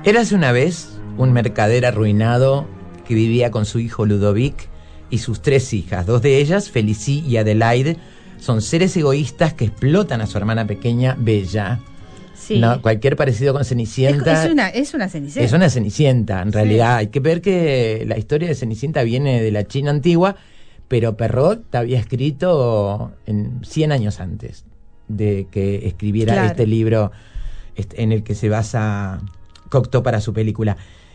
Érase una vez un mercader arruinado que vivía con su hijo Ludovic y sus 3 hijas. 2 de ellas, Felicie y Adelaide, son seres egoístas que explotan a su hermana pequeña, Bella. Sí. No, cualquier parecido con Cenicienta. Es una Cenicienta. Es una Cenicienta, en realidad. Sí. Hay que ver que la historia de Cenicienta viene de la China antigua, pero Perrault había escrito 100 años antes de que escribiera este libro en el que se basa Cocteau para su película.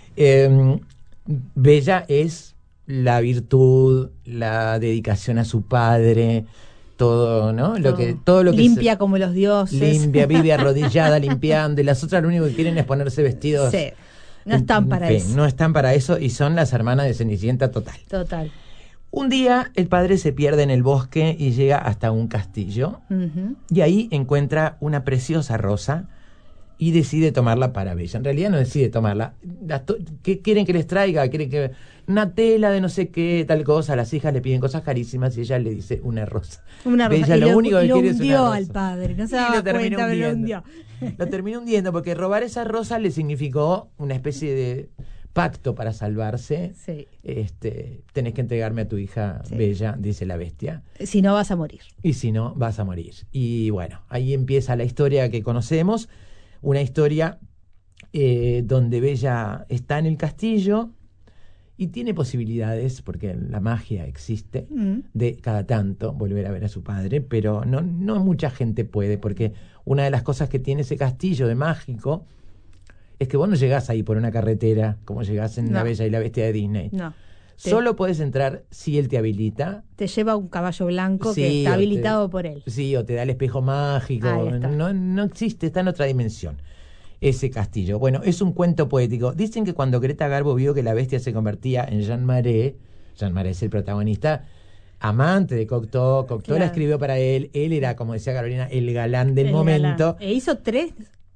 Bella es la virtud, la dedicación a su padre, todo, ¿no? Todo lo que limpia como los dioses. Limpia, vive arrodillada, limpiando, y las otras lo único que quieren es ponerse vestidos. Sí. No están para eso. No están para eso y son las hermanas de Cenicienta total. Total. Un día el padre se pierde en el bosque y llega hasta un castillo. Y ahí encuentra una preciosa rosa y decide tomarla para Bella. En realidad no decide tomarla. ¿Qué quieren que les traiga? ¿Quieren que una tela de no sé qué, tal cosa? Las hijas le piden cosas carísimas y ella le dice una rosa. Una rosa. Bella lo único que quiere es una rosa. Al padre, no se daba cuenta, pero lo hundió. Lo terminó hundiendo porque robar esa rosa le significó una especie de pacto para salvarse. Sí. Tenés que entregarme a tu hija, sí, Bella, dice la bestia. Si no vas a morir. Y si no, vas a morir. Y bueno, ahí empieza la historia que conocemos. Una historia donde Bella está en el castillo y tiene posibilidades, porque la magia existe, de cada tanto volver a ver a su padre, pero no mucha gente puede, porque una de las cosas que tiene ese castillo de mágico es que vos no llegás ahí por una carretera como llegás en La Bella y la Bestia de Disney. No. Solo podés entrar si él te habilita. Te lleva un caballo blanco, sí, que está habilitado por él. Sí, o te da el espejo mágico. No existe, está en otra dimensión ese castillo. Bueno, es un cuento poético. Dicen que cuando Greta Garbo vio que la bestia se convertía en Jean Marais es el protagonista, amante de Cocteau. Cocteau la escribió para él. Él era, como decía Carolina, el galán del momento. E hizo tres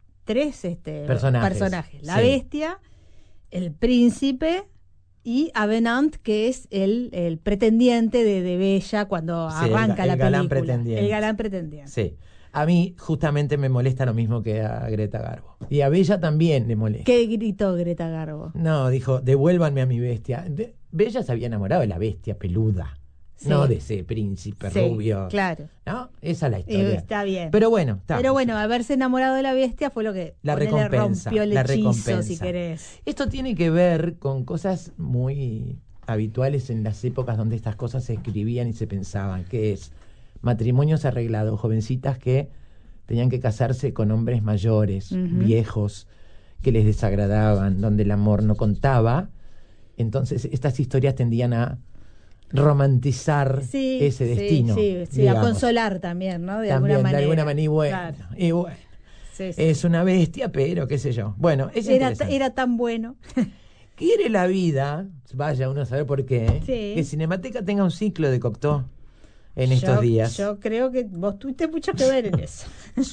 personajes. La bestia, el príncipe y Avenant, que es el pretendiente de Bella cuando arranca la película. El galán pretendiente. Sí. A mí justamente me molesta lo mismo que a Greta Garbo. Y a Bella también le molesta. ¿Qué gritó Greta Garbo? No, dijo, devuélvanme a mi bestia. Bella se había enamorado de la bestia peluda. Sí. No de ese príncipe rubio. Claro. ¿No? Esa es la historia. Está bien. Pero bueno, haberse enamorado de la bestia fue lo que le rompió el hechizo, si querés. Esto tiene que ver con cosas muy habituales en las épocas donde estas cosas se escribían y se pensaban, que es matrimonios arreglados, jovencitas que tenían que casarse con hombres mayores, viejos, que les desagradaban, donde el amor no contaba. Entonces estas historias tendían a romantizar ese destino. Sí, a consolar también, ¿no? De alguna manera. De alguna manera, y bueno. Es una bestia, pero qué sé yo. Bueno, era tan bueno. Quiere la vida, vaya uno a saber por qué, que Cinemateca tenga un ciclo de Cocteau en estos días. Yo creo que vos tuviste mucho que ver en eso.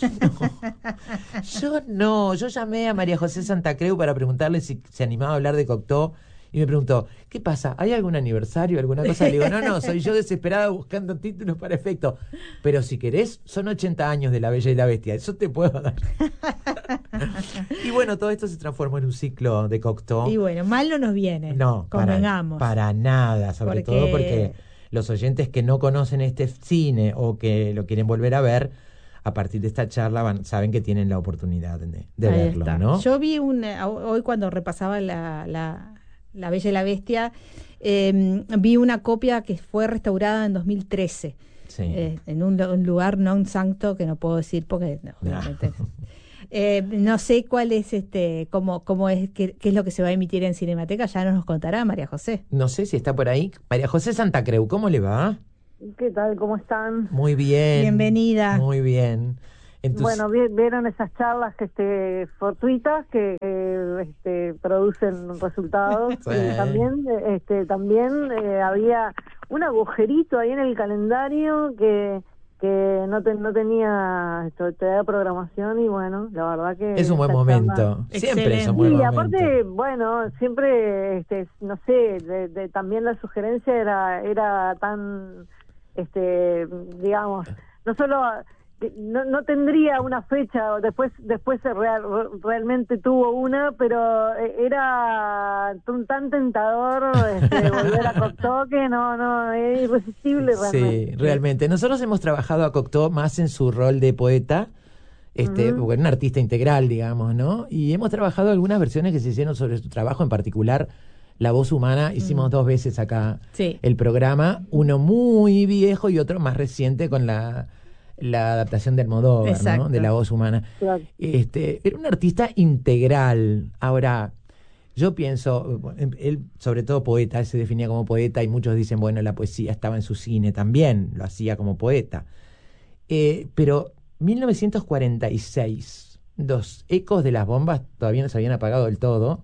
Yo llamé a María José Santacreu para preguntarle si se animaba a hablar de Cocteau y me preguntó, ¿qué pasa? ¿Hay algún aniversario, alguna cosa? Le digo, no, soy yo desesperada buscando títulos para efecto. Pero si querés, son 80 años de La Bella y la Bestia, eso te puedo dar. Y bueno, todo esto se transformó en un ciclo de Cocteau. Y bueno, mal no nos viene. No, convengamos. Para nada, sobre todo porque los oyentes que no conocen este cine o que lo quieren volver a ver, a partir de esta charla saben que tienen la oportunidad de verlo, ¿no? Yo vi hoy cuando repasaba la Bella y la Bestia, vi una copia que fue restaurada en 2013, en un lugar non santo que no puedo decir porque obviamente no sé cuál es cómo es, qué es lo que se va a emitir en Cinemateca. Ya nos contará María José. No sé si está por ahí. María José Santacreu, ¿cómo le va? ¿Qué tal? ¿Cómo están? Muy bien. Bienvenida. Muy bien. Bueno, vieron esas charlas fortuitas que producen resultados. Y también había un agujerito ahí en el calendario que no tenía programación, y bueno, la verdad que es un buen momento. Siempre es un buen momento. Y aparte, bueno, siempre no sé, también la sugerencia era tan digamos, no solo no tendría una fecha, después realmente tuvo una, pero era tan tentador volver a Cocteau que no, es irresistible realmente. Sí, realmente. Nosotros hemos trabajado a Cocteau más en su rol de poeta, porque era un artista integral, digamos, ¿no? Y hemos trabajado algunas versiones que se hicieron sobre su trabajo, en particular La Voz Humana. Hicimos 2 veces acá el programa, uno muy viejo y otro más reciente con la adaptación de Almodóvar, ¿no? De La Voz Humana. Claro. Era un artista integral. Ahora, yo pienso, él sobre todo poeta, él se definía como poeta y muchos dicen, bueno, la poesía estaba en su cine también, lo hacía como poeta. Pero 1946, los ecos de las bombas todavía no se habían apagado del todo,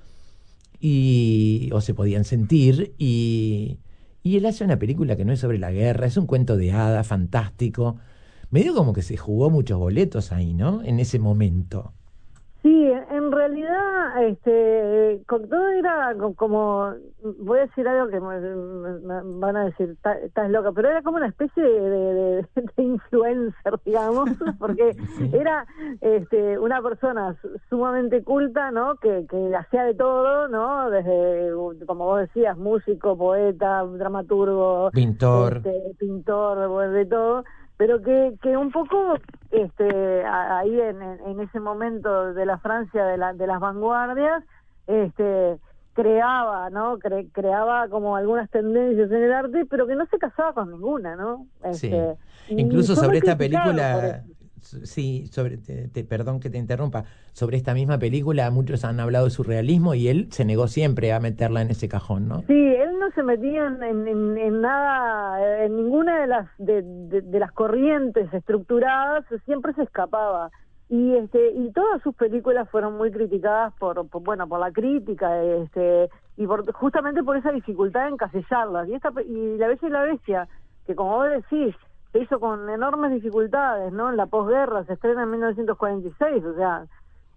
o se podían sentir, y él hace una película que no es sobre la guerra, es un cuento de hadas fantástico. Medio como que se jugó muchos boletos ahí, ¿no? En ese momento. Sí, en realidad, Cocteau era como, voy a decir algo que me van a decir, estás loca, pero era como una especie de influencer, digamos, porque era una persona sumamente culta, ¿no? Que hacía de todo, ¿no? Desde, como vos decías, músico, poeta, dramaturgo, pintor, de todo. Pero que un poco ahí en ese momento de la Francia de las vanguardias creaba, ¿no? Creaba como algunas tendencias en el arte, pero que no se casaba con ninguna, ¿no? Sí. Incluso sobre esta película, sí, perdón que te interrumpa, sobre esta misma película muchos han hablado de surrealismo y él se negó siempre a meterla en ese cajón, ¿no? Sí, él no se metía en nada, en ninguna de las corrientes estructuradas, siempre se escapaba. Y todas sus películas fueron muy criticadas por la crítica, y justamente por esa dificultad de encasillarlas. Y La Bella y la Bestia, que como vos decís, se hizo con enormes dificultades, ¿no? En la posguerra, se estrena en 1946, o sea,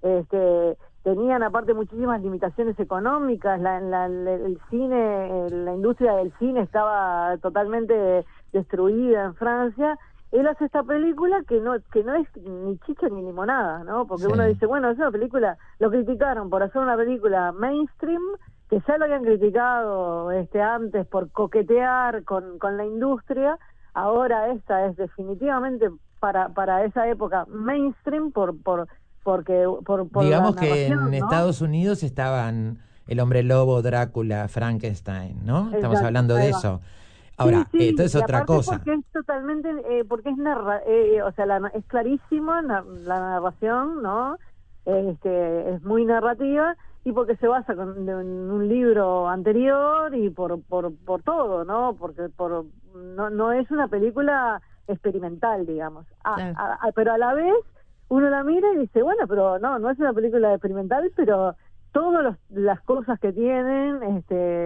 tenían aparte muchísimas limitaciones económicas, el cine, la industria del cine estaba totalmente destruida en Francia. Él hace esta película que no es ni chicha ni limonada, ¿no? Porque uno dice, bueno, es una película, lo criticaron por hacer una película mainstream, que ya lo habían criticado antes por coquetear con la industria. Ahora esta es definitivamente para esa época mainstream porque digamos la que narración, en ¿no? Estados Unidos estaban El Hombre Lobo, Drácula, Frankenstein, ¿no? Exacto, estamos hablando de eso. Ahora, sí, esto es y otra aparte cosa. porque es totalmente, porque o sea, es clarísima la narración, ¿no? Es muy narrativa, y porque se basa en un libro anterior y por todo, ¿no? Porque no es una película experimental, digamos. Claro. Pero a la vez uno la mira y dice, bueno, pero no es una película experimental, pero todas las cosas que tienen,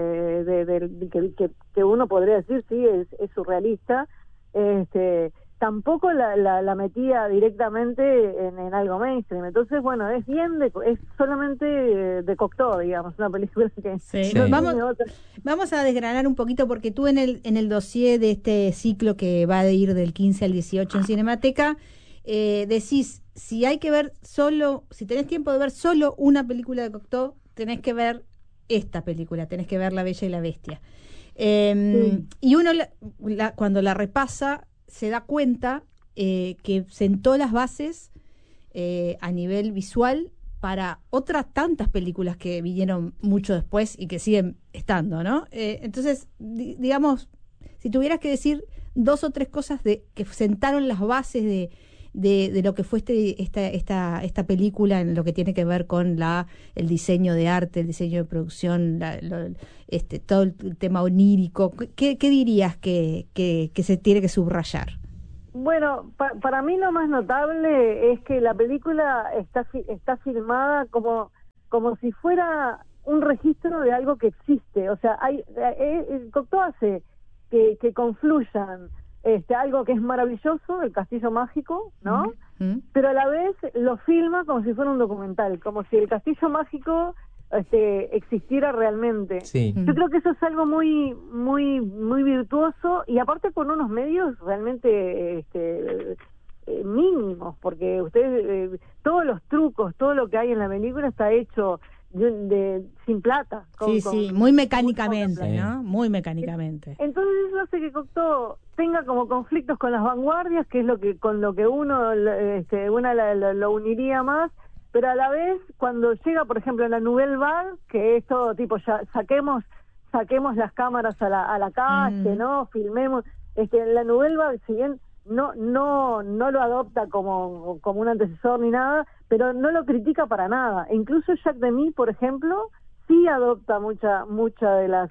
que uno podría decir, sí, es surrealista, tampoco la metía directamente en algo mainstream. Entonces, bueno, es solamente de Cocteau, digamos, una película que... Sí. No Vamos a desgranar un poquito, porque tú en el dossier de este ciclo que va a ir del 15 al 18 en Cinemateca, decís, si tenés tiempo de ver solo una película de Cocteau, tenés que ver esta película, tenés que ver La Bella y la Bestia. Y uno cuando la repasa se da cuenta que sentó las bases a nivel visual para otras tantas películas que vinieron mucho después y que siguen estando, ¿no? Entonces, digamos, si tuvieras que decir 2 o 3 cosas que sentaron las bases de lo que fue esta película en lo que tiene que ver con el diseño de arte, el diseño de producción, todo el tema onírico, ¿qué dirías que se tiene que subrayar? Bueno, para mí lo más notable es que la película está filmada como si fuera un registro de algo que existe. O sea, Cocteau hace que confluyan algo que es maravilloso, el castillo mágico, ¿no? Pero a la vez lo filma como si fuera un documental, como si el castillo mágico existiera realmente. Sí. Yo creo que eso es algo muy muy muy virtuoso, y aparte con unos medios realmente mínimos, porque ustedes, todos los trucos, todo lo que hay en la película está hecho sin plata. Muy mecánicamente, ¿no? Muy mecánicamente. Entonces eso hace que Cocteau tenga como conflictos con las vanguardias, que es lo que con lo que uno lo uniría más, pero a la vez cuando llega, por ejemplo, en la Nouvelle Vague, que es todo tipo, ya saquemos las cámaras a la calle, ¿no? Filmemos, la Nouvelle Vague, si bien no lo adopta como un antecesor ni nada, pero no lo critica para nada. E incluso Jacques Demy, por ejemplo, sí adopta mucha de las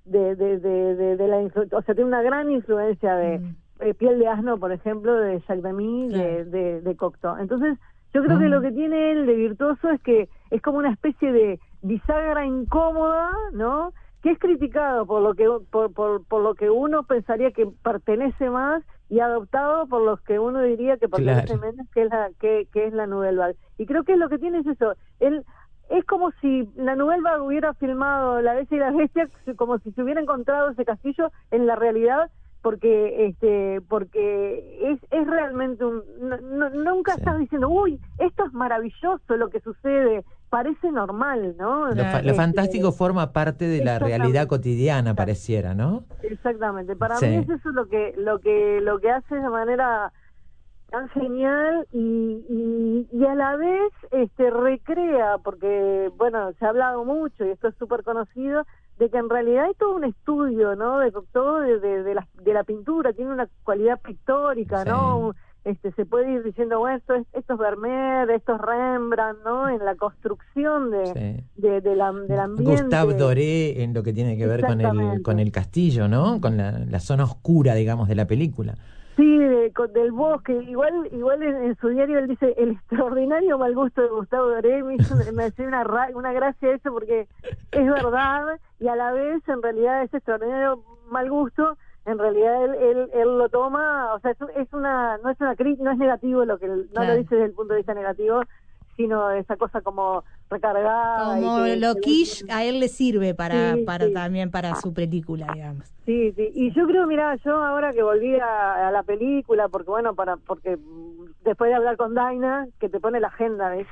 o sea, tiene una gran influencia de Piel de asno, por ejemplo, de Jacques Demy, claro, de Cocteau. Entonces, yo creo que lo que tiene él de virtuoso es que es como una especie de bisagra incómoda, ¿no? Que es criticado por lo que uno pensaría que pertenece más, y adoptado por los que uno diría que pertenece menos, que es la Nouvelle Vague. Y creo que lo que tiene es eso. Él es como si la Nouvelle Vague hubiera filmado La Bella y la Bestia, como si se hubiera encontrado ese castillo en la realidad, porque es realmente nunca estás diciendo, uy, esto es maravilloso lo que sucede, parece normal, ¿no? Lo fantástico forma parte de la realidad cotidiana, pareciera, ¿no? Exactamente. Para mí es eso lo que hace de manera tan genial y a la vez recrea, porque bueno, se ha hablado mucho y esto es súper conocido, de que en realidad hay todo un estudio, ¿no? De Cocteau, de la pintura, tiene una cualidad pictórica, ¿no? Se puede ir diciendo, bueno, esto es Vermeer, esto es Rembrandt, ¿no? En la construcción del ambiente. Gustave Doré en lo que tiene que ver con el castillo, ¿no? Con la zona oscura, digamos, de la película. Sí, del bosque. Igual en su diario él dice el extraordinario mal gusto de Gustave Doré. Me hace una gracia eso, porque es verdad, y a la vez en realidad ese extraordinario mal gusto, en realidad él lo toma, o sea, no es negativo, no lo dice desde el punto de vista negativo, sino esa cosa como recargada. Como lo quiche a él le sirve también para su película, digamos. Sí, y yo creo, mira, yo ahora que volví a la película, porque después de hablar con Daina, que te pone la agenda, ¿ves?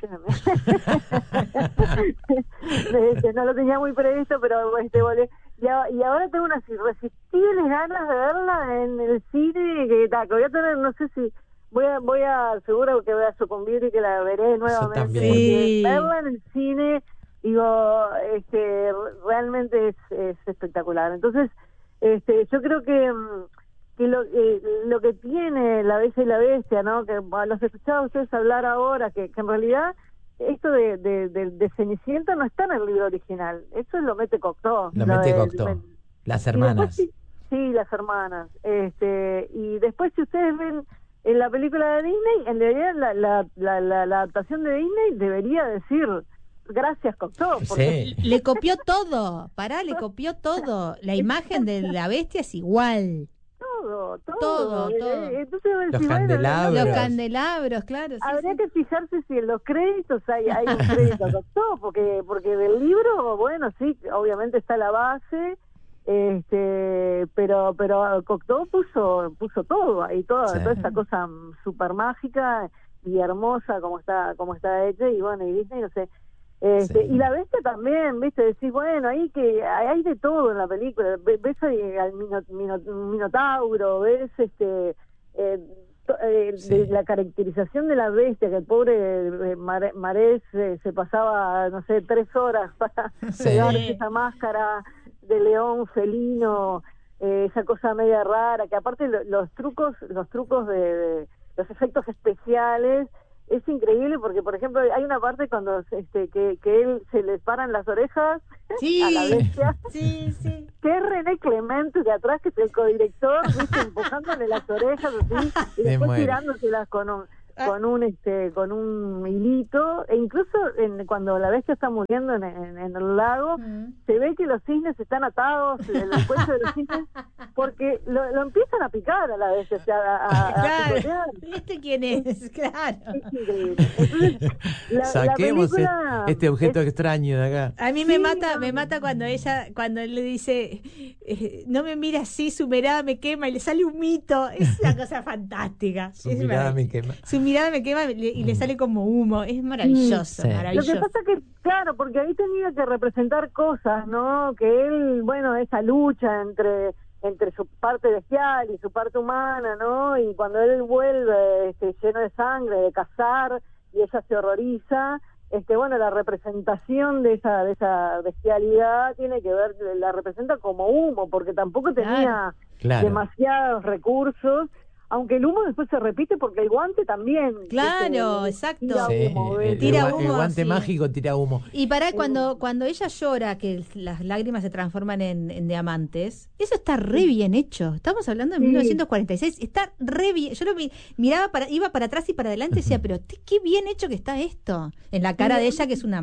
No lo tenía muy previsto, pero volví. Y ahora tengo unas irresistibles ganas de verla en el cine, que voy a tener, no sé si seguro que voy a sucumbir y que la veré nuevamente, porque verla en el cine, digo, realmente es espectacular. Entonces, yo creo que lo que tiene La Bella y la Bestia, ¿no? Que los he escuchado a ustedes hablar ahora, que en realidad esto de Cenicienta no está en el libro original, eso lo mete Cocteau. Las hermanas. Sí, las hermanas. Y después, si ustedes ven en la película de Disney, en realidad la adaptación de Disney debería decir gracias Cocteau, porque le copió todo. Le copió todo. La imagen de la bestia es igual. Todo. Entonces, los candelabros, claro. Habría que fijarse si en los créditos hay un crédito a Cocteau, porque del libro, bueno, sí, obviamente está la base, pero Cocteau puso todo ahí, toda esa cosa súper mágica y hermosa como está hecha, y bueno, y Disney, no sé. Y la bestia también, ¿viste? Decís, bueno, ahí que hay de todo en la película. Ves al Minotauro, ves la caracterización de la bestia, que el pobre Marés se pasaba, no sé, 3 horas para pegarse esa máscara de león felino, esa cosa media rara, que aparte los trucos de los efectos especiales es increíble, porque por ejemplo hay una parte cuando que él se le paran las orejas a la bestia, que es René Clemente de atrás, que es el codirector, ¿viste? Empujándole las orejas así y después tirándoselas con un con un hilito, e incluso cuando la bestia está muriendo en el lago, se ve que los cisnes están atados, el cuello de los cisnes, porque lo empiezan a picar a la bestia, o sea, a picotear. ¿Este quién es? Claro. Es increíble. Entonces, saquemos la película este objeto extraño de acá. A mí me mata cuando él le dice, no me mira así, su mirada me quema, y le sale un mito. Es una cosa fantástica. Su mirada me quema. Su mirada me quema y le sale como humo. Es maravilloso, maravilloso. Lo que pasa que, claro, porque ahí tenía que representar cosas, ¿no? Que él, bueno, esa lucha entre su parte bestial y su parte humana, ¿no? Y cuando él vuelve lleno de sangre, de cazar, y ella se horroriza, bueno, la representación de esa bestialidad tiene que ver, la representa como humo, porque tampoco tenía demasiados recursos, aunque el humo después se repite porque el guante también. Claro, exacto. Tira humo, el guante mágico tira humo. Y cuando ella llora, que las lágrimas se transforman en diamantes, eso está re bien hecho. Estamos hablando de 1946, está re bien. Yo miraba iba para atrás y para adelante y decía, pero qué bien hecho que está esto. En la cara de ella, que es un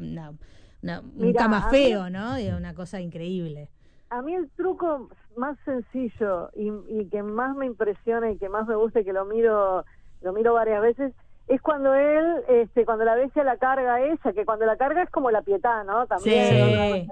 camafeo, ¿no? Una cosa increíble. A mí el truco más sencillo y que más me impresiona y que más me gusta y que lo miro varias veces es cuando él, cuando la bestia la carga a ella, que cuando la carga es como la Pietà, ¿no? También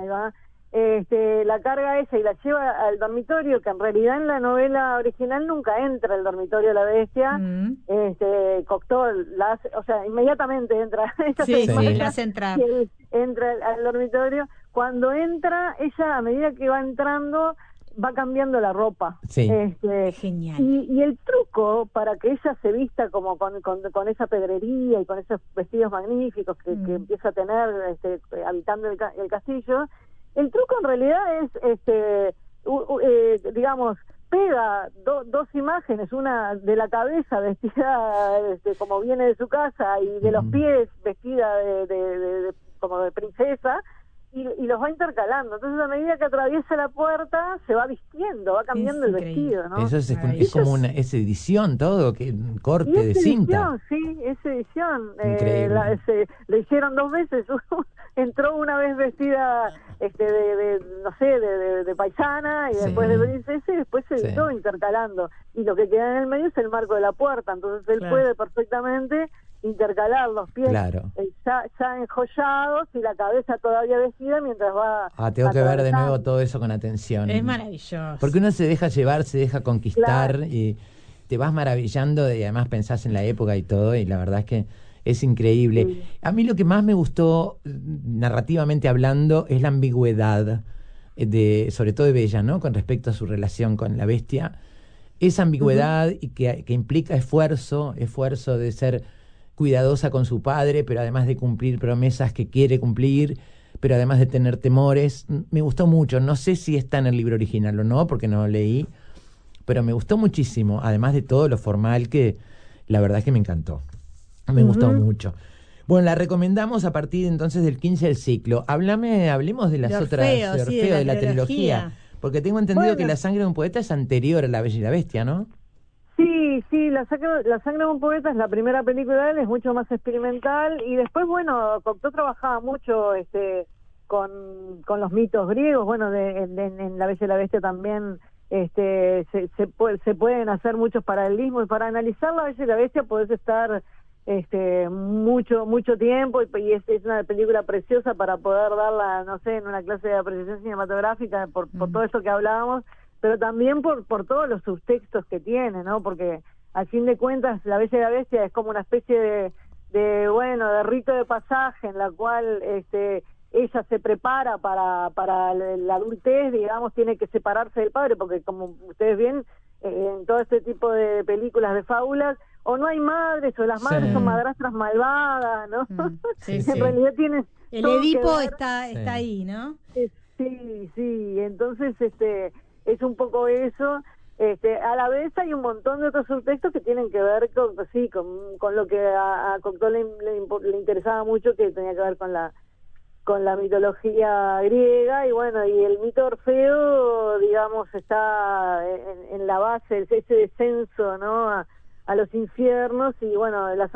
la carga a ella y la lleva al dormitorio, que en realidad en la novela original nunca entra al dormitorio de la bestia. Cocteau la hace, o sea, inmediatamente entra. La hace entrar. Y él entra al dormitorio. Cuando entra, ella, a medida que va entrando, va cambiando la ropa. Genial. Y el truco para que ella se vista como con esa pedrería y con esos vestidos magníficos que empieza a tener habitando el castillo, el truco en realidad es, digamos, pega dos imágenes, una de la cabeza vestida como viene de su casa y de los pies vestida de como de princesa, y los va intercalando. Entonces, a medida que atraviesa la puerta, se va vistiendo, va cambiando el vestido, ¿no? Eso es como es edición, todo, que corte de cinta. Sí, es edición. Increíble. Le hicieron 2 veces. Entró una vez vestida de paisana, y después de princesa, y después se editó intercalando. Y lo que queda en el medio es el marco de la puerta. Entonces, él puede perfectamente intercalar los pies ya enjollados y la cabeza todavía vestida mientras va tengo que ver de nuevo todo eso con atención. Es maravilloso. Porque uno se deja llevar, se deja conquistar y te vas maravillando y además pensás en la época y todo, y la verdad es que es increíble. A mí lo que más me gustó, narrativamente hablando, es la ambigüedad, sobre todo de Bella, ¿no? Con respecto a su relación con la bestia. Esa ambigüedad y que implica esfuerzo de ser cuidadosa con su padre, pero además de cumplir promesas que quiere cumplir, pero además de tener temores. Me gustó mucho. No sé si está en el libro original o no, porque no lo leí, pero me gustó muchísimo, además de todo lo formal, que la verdad es que me encantó. Me gustó mucho. Bueno, la recomendamos a partir entonces del 15 del ciclo. Hablemos de las otras, Orfeo, de la trilogía, porque tengo entendido que La sangre de un poeta es anterior a La Bella y la Bestia, ¿no? Sí, la sangre de un poeta es la primera película de él, es mucho más experimental, y después, bueno, Cocteau trabajaba mucho con los mitos griegos. Bueno, en La Bella y la Bestia también se pueden hacer muchos paralelismos, y para analizar La Bella y la Bestia podés estar mucho tiempo, y es una película preciosa para poder darla, no sé, en una clase de apreciación cinematográfica por todo eso que hablábamos, pero también por todos los subtextos que tiene, ¿no? Porque al fin de cuentas La Bella y la Bestia es como una especie de rito de pasaje en la cual ella se prepara para la adultez, digamos, tiene que separarse del padre, porque como ustedes ven, en todo este tipo de películas de fábulas, o no hay madres, o las madres son madrastras malvadas, ¿no? En realidad tiene... El Edipo está ahí, ¿no? Sí, entonces es un poco eso. A la vez hay un montón de otros subtextos que tienen que ver con lo que a Cocteau le interesaba mucho, que tenía que ver con la mitología griega, y bueno, y el mito Orfeo, digamos, está en la base, ese descenso, ¿no? a los infiernos, y bueno, la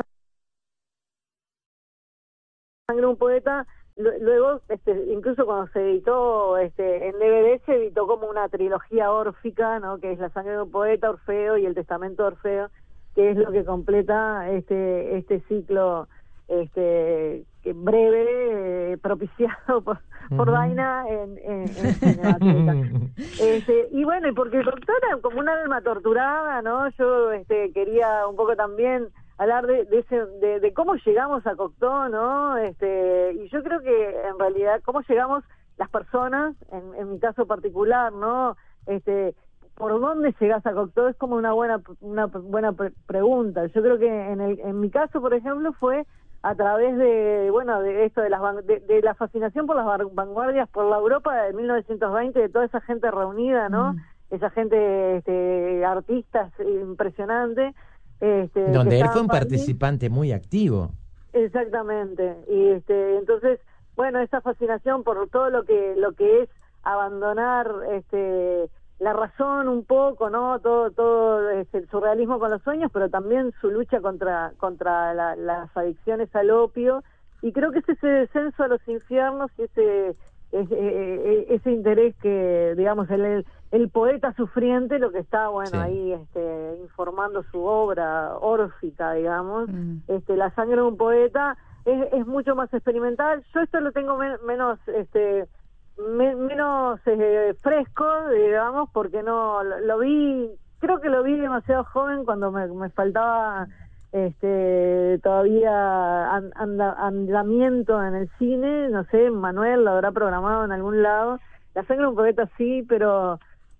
sangre de un poeta, luego incluso cuando se editó en DVD, se editó como una trilogía órfica, ¿no? Que es La sangre de un poeta, Orfeo y El testamento de Orfeo, que es lo que completa este ciclo que breve, propiciado por Daina en Cinemateca. Y bueno, y porque el doctor era como un alma torturada, ¿no? Yo quería un poco también hablar de cómo llegamos a Cocteau, ¿no? Y yo creo que en realidad cómo llegamos las personas, en mi caso particular, ¿no? ¿Por dónde llegás a Cocteau? Es como una buena pregunta. Yo creo que en mi caso, por ejemplo, fue a través de esto de la fascinación por las vanguardias, por la Europa de 1920, de toda esa gente reunida, ¿no? Esa gente artistas impresionante, donde él fue un participante muy activo. Exactamente. Y entonces, bueno, esa fascinación por todo lo que es abandonar la razón un poco, ¿no? Todo el surrealismo con los sueños, pero también su lucha contra las adicciones al opio, y creo que es ese descenso a los infiernos y ese interés que, digamos, el poeta sufriente, lo que está, bueno, sí, ahí informando su obra órfica, digamos. La sangre de un poeta es mucho más experimental. Yo esto lo tengo menos fresco, digamos, porque no lo vi, creo que lo vi demasiado joven, cuando me faltaba todavía andamiento en el cine. No sé, Manuel lo habrá programado en algún lado. La sangre de un poeta sí, pero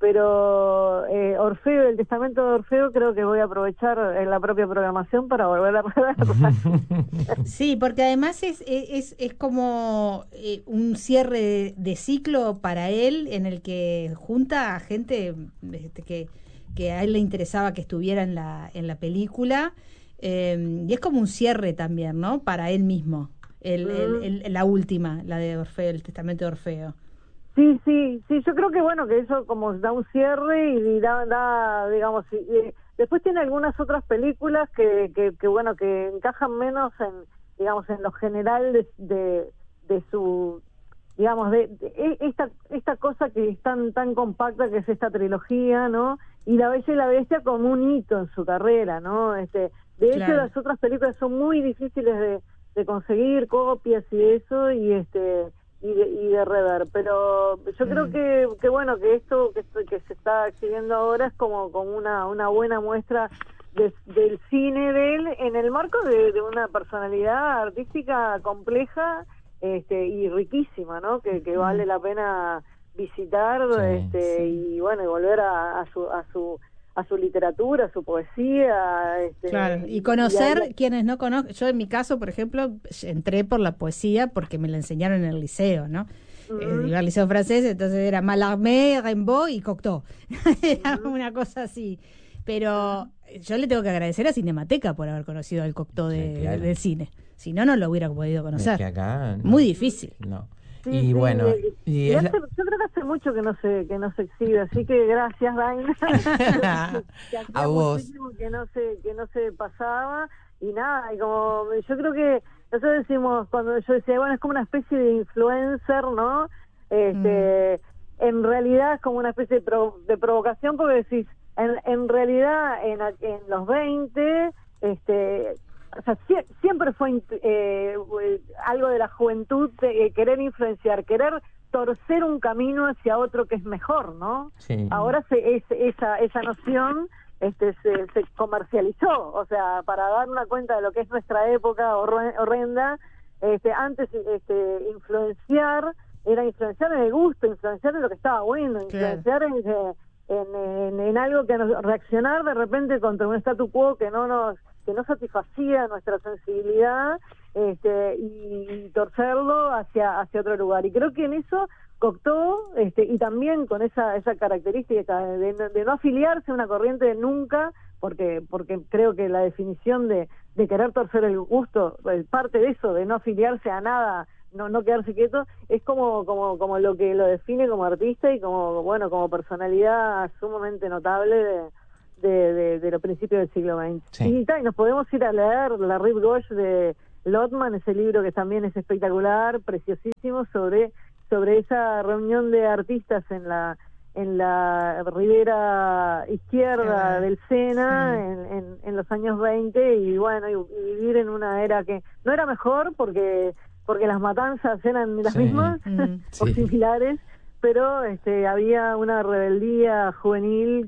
Orfeo, el testamento de Orfeo, creo que voy a aprovechar en la propia programación para volver a reverla. Sí, porque además es como un cierre de ciclo para él, en el que junta a gente que a él le interesaba que estuviera en la película, y es como un cierre también, ¿no? Para él mismo, la última, la de Orfeo, el testamento de Orfeo. Sí, yo creo que bueno, que eso como da un cierre y da digamos, después tiene algunas otras películas que bueno, que encajan menos en lo general de su, digamos, esta cosa que es tan compacta, que es esta trilogía, ¿no? Y La Bella y la Bestia como un hito en su carrera, ¿no? De hecho, claro, las otras películas son muy difíciles de conseguir copias y eso, y de rever, pero yo creo que bueno, que esto que se está exhibiendo ahora es como una buena muestra del cine de él, en el marco de una personalidad artística compleja y riquísima, ¿no? Que vale la pena visitar, sí. Y bueno, y volver a su literatura, a su poesía. Claro, y conocer quienes no conozcan. Yo en mi caso, por ejemplo, entré por la poesía porque me la enseñaron en el liceo, ¿no? Iba al liceo francés, entonces era Mallarmé, Rimbaud y Cocteau. Era una cosa así. Pero yo le tengo que agradecer a Cinemateca por haber conocido al Cocteau del cine. Si no, no lo hubiera podido conocer. Es que acá, no. Muy difícil. No. Sí, y bueno, yo creo que hace mucho que no se exhibe, así que gracias, Daina. A vos. Que no se pasaba, y nada, y como yo creo que nosotros decimos, cuando yo decía, bueno, es como una especie de influencer, ¿no? En realidad es como una especie de provocación, porque decís, en realidad en los 20, o sea, siempre fue algo de la juventud, querer influenciar, querer torcer un camino hacia otro que es mejor, ¿no? Sí. Ahora esa noción se comercializó, o sea, para dar una cuenta de lo que es nuestra época horrenda, antes influenciar era influenciar en el gusto, influenciar en lo que estaba bueno, influenciar en algo que reaccionar de repente contra un statu quo que no satisfacía nuestra sensibilidad, y torcerlo hacia otro lugar. Y creo que en eso Cocteau, y también con esa característica de no afiliarse a una corriente nunca, porque creo que la definición de querer torcer el gusto, parte de eso, de no afiliarse a nada, no quedarse quieto, es como lo que lo define como artista y como personalidad sumamente notable de los principios del siglo XX. Sí. Y nos podemos ir a leer La Rive Gauche de Lotman, ese libro que también es espectacular, preciosísimo, sobre esa reunión de artistas en la ribera izquierda del Sena en los años 20, y bueno, y vivir en una era que no era mejor porque las matanzas eran las mismas o similares, pero había una rebeldía juvenil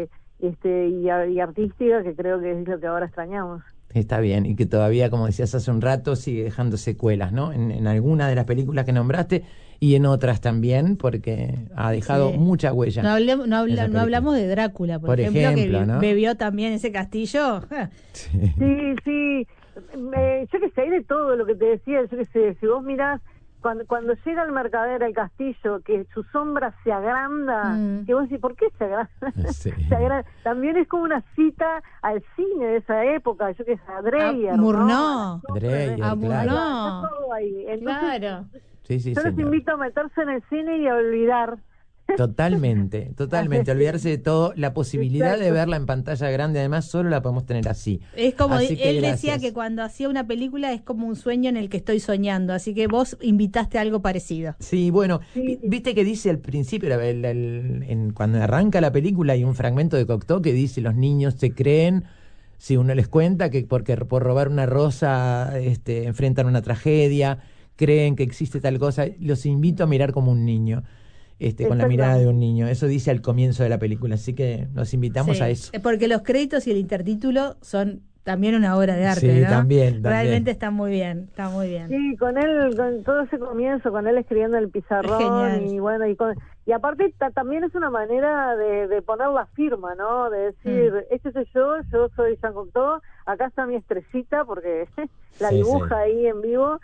y artística que creo que es lo que ahora extrañamos. Está bien, y que todavía, como decías hace un rato, sigue dejando secuelas, ¿no? En algunas de las películas que nombraste y en otras también, porque ha dejado mucha huella. No hablamos de Drácula, por ejemplo, que ¿no? Bebió también ese castillo. Sí. Yo que sé, hay de todo lo que te decía, yo que sé, si vos mirás, cuando llega el mercader al castillo, que su sombra se agranda, que vos decís, ¿por qué se agranda? Sí. Se agranda. También es como una cita al cine de esa época, yo que sé, a Dreyer, Murnau. Dreyer, claro. Claro. Sí, yo les invito a meterse en el cine y a olvidar. Totalmente, olvidarse de todo. La posibilidad de verla en pantalla grande, además, solo la podemos tener así. Es como él decía que cuando hacía una película es como un sueño en el que estoy soñando, así que vos invitaste a algo parecido. Sí, bueno, viste que dice al principio, cuando arranca la película hay un fragmento de Cocteau que dice: los niños se creen, si uno les cuenta que porque por robar una rosa enfrentan una tragedia, creen que existe tal cosa. Los invito a mirar como un niño. Con la mirada de un niño. Eso dice al comienzo de la película, así que nos invitamos a eso. Porque los créditos y el intertítulo son también una obra de arte, sí, ¿no? También. Realmente está muy bien. Sí, con todo ese comienzo, con él escribiendo en el pizarrón, y bueno, y aparte también es una manera de poner la firma, ¿no? De decir, este soy yo soy Jean Cocteau, acá está mi estrellita, porque la dibuja ahí en vivo,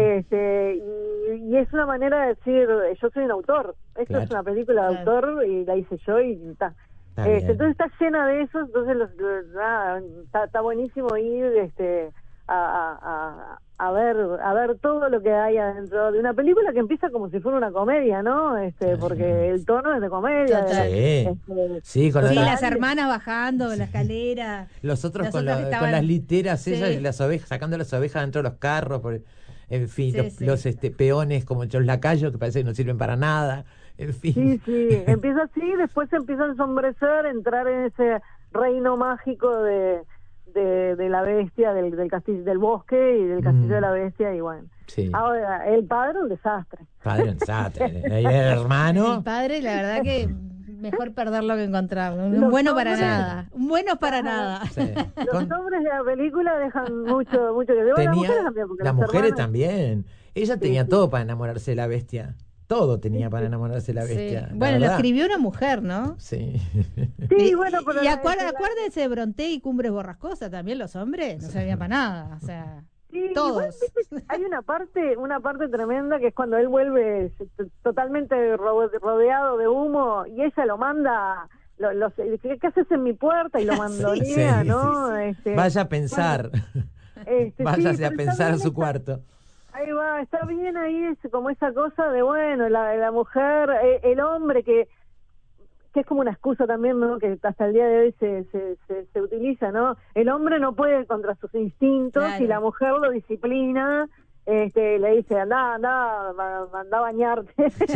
y es una manera de decir, yo soy un autor, esto es una película de autor y la hice yo y está. Entonces está llena de eso, entonces está buenísimo ir a ver todo lo que hay adentro de una película que empieza como si fuera una comedia, ¿no? Porque el tono es de comedia. Sí, con las hermanas bajando la escalera. Los otros con las literas esas, y las ovejas, sacando las ovejas dentro de los carros, en fin, los peones como los lacayos que parece que no sirven para nada. En fin. Sí, empieza así, después se empieza a ensombrecer, entrar en ese reino mágico de la bestia, del castillo, del bosque y del castillo de la bestia, y bueno. Ahora, el padre un desastre. El hermano. El padre, la verdad que mejor perderlo que encontrarlo. Un bueno para nada. Sí. Los hombres de la película dejan mucho que decir. Las mujeres también. Ella tenía todo para enamorarse de la bestia. Todo tenía para enamorarse de la bestia. Bueno, lo escribió una mujer, ¿no? Sí. Bueno, pero... Y acuérdense de Brontë y Cumbres Borrascosas, también los hombres no servían para nada, o sea, todos. Igual, hay una parte tremenda que es cuando él vuelve totalmente rodeado de humo y ella lo manda... ¿Qué haces en mi puerta? Y lo mandonea, ¿no? Vaya a pensar. Váyase a pensar a su cuarto. Ahí va, está bien ahí, es como esa cosa de, bueno, la mujer, el hombre que es como una excusa también, ¿no? Que hasta el día de hoy se utiliza, ¿no? El hombre no puede contra sus instintos, y la mujer lo disciplina, le dice, anda a bañarte,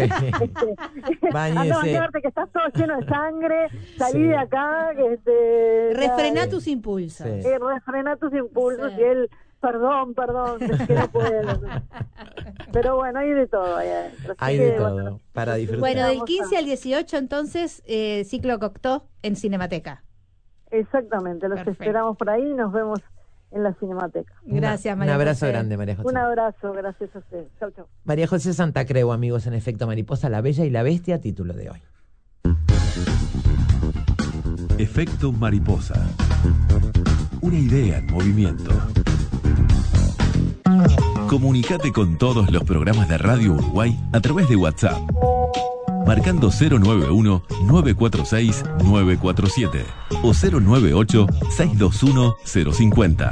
anda a bañarte, que estás todo lleno de sangre, salí de acá, refrená tus impulsos. Refrená tus impulsos, y él... Perdón, es que no puedo. Pero bueno, hay de todo. Hay de todo para disfrutar. Bueno, del 15 al 18, entonces, ciclo Cocteau en Cinemateca. Exactamente, los esperamos por ahí y nos vemos en la Cinemateca. Gracias, María José. Un abrazo grande, María José. Un abrazo, gracias a usted. Chau. María José Santa Creu, amigos, en Efecto Mariposa, La Bella y la Bestia, título de hoy. Efecto Mariposa. Una idea en movimiento. Comunicate con todos los programas de Radio Uruguay a través de WhatsApp, marcando 091-946-947 o 098-621-050.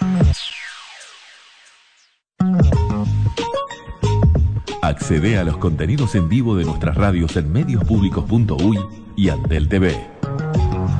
Accede a los contenidos en vivo de nuestras radios en mediospublicos.uy y Antel TV.